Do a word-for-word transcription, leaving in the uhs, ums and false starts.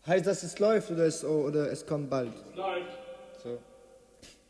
Heißt das, es läuft oder es, oder es kommt bald? Läuft. So.